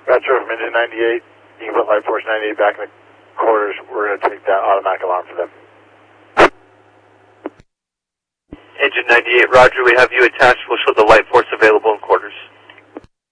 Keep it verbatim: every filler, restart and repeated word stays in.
Metro from Engine ninety-eight. You can put Light Force ninety-eight back in the quarters. We're going to take that automatic alarm for them. Engine ninety-eight, roger. We have you attached. We'll show the Light Force